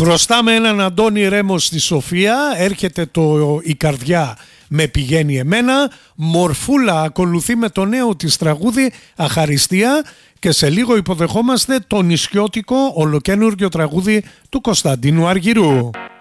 Χρωστάμε έναν Αντώνη Ρέμο στη Σοφία, έρχεται το «Η καρδιά με πηγαίνει εμένα». Μορφούλα ακολουθεί με το νέο της τραγούδι «Αχαριστία» και σε λίγο υποδεχόμαστε το νησιώτικο ολοκαίνουργιο τραγούδι του Κωνσταντίνου Αργυρού.